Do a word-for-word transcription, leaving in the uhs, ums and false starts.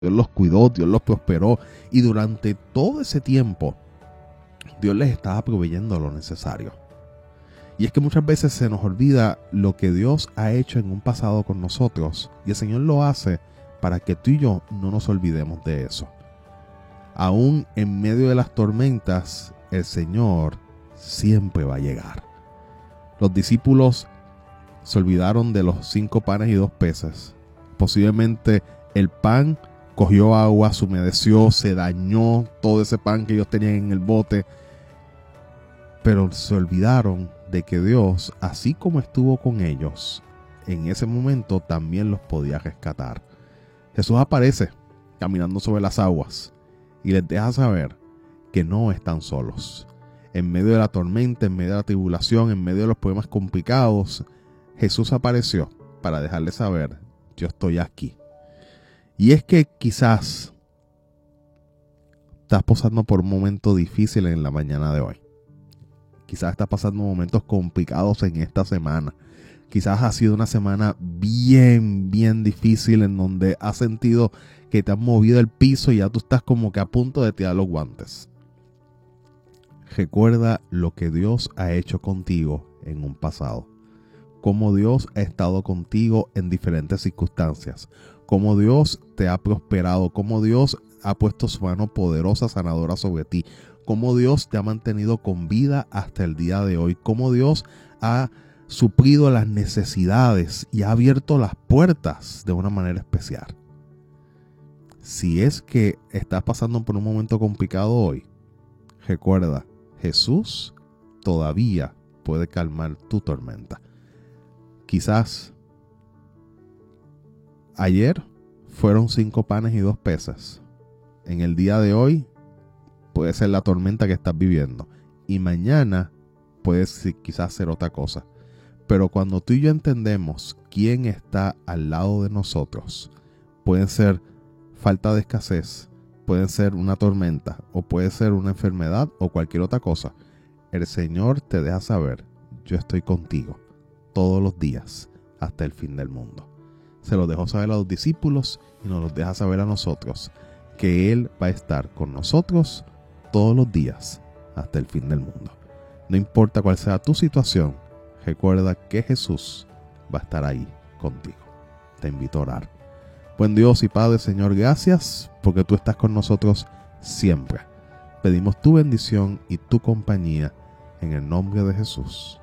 Dios los cuidó, Dios los prosperó, y durante todo ese tiempo Dios les estaba proveyendo lo necesario. Y es que muchas veces se nos olvida lo que Dios ha hecho en un pasado con nosotros, y el Señor lo hace para que tú y yo no nos olvidemos de eso. Aún en medio de las tormentas, el Señor siempre va a llegar. Los discípulos se olvidaron de los cinco panes y dos peces. Posiblemente el pan cogió agua, se humedeció, se dañó todo ese pan que ellos tenían en el bote. Pero se olvidaron de que Dios, así como estuvo con ellos, en ese momento también los podía rescatar. Jesús aparece caminando sobre las aguas y les deja saber que no están solos. En medio de la tormenta, en medio de la tribulación, en medio de los problemas complicados, Jesús apareció para dejarles saber: yo estoy aquí. Y es que quizás estás pasando por un momento difícil en la mañana de hoy. Quizás estás pasando momentos complicados en esta semana. Quizás ha sido una semana bien, bien difícil en donde has sentido que te has movido el piso y ya tú estás como que a punto de tirar los guantes. Recuerda lo que Dios ha hecho contigo en un pasado. Cómo Dios ha estado contigo en diferentes circunstancias. Cómo Dios te ha prosperado. Cómo Dios ha puesto su mano poderosa sanadora sobre ti. Cómo Dios te ha mantenido con vida hasta el día de hoy. Cómo Dios ha suplido las necesidades y ha abierto las puertas de una manera especial. Si es que estás pasando por un momento complicado hoy, recuerda, Jesús todavía puede calmar tu tormenta. Quizás ayer fueron cinco panes y dos peces. En el día de hoy puede ser la tormenta que estás viviendo. Y mañana puede ser, quizás ser otra cosa. Pero cuando tú y yo entendemos quién está al lado de nosotros, puede ser falta de escasez, puede ser una tormenta, o puede ser una enfermedad o cualquier otra cosa. El Señor te deja saber: yo estoy contigo todos los días hasta el fin del mundo. Se lo dejó saber a los discípulos y nos lo deja saber a nosotros, que Él va a estar con nosotros todos los días hasta el fin del mundo. No importa cuál sea tu situación, recuerda que Jesús va a estar ahí contigo. Te invito a orar. Buen Dios y Padre, Señor, gracias porque tú estás con nosotros siempre. Pedimos tu bendición y tu compañía en el nombre de Jesús.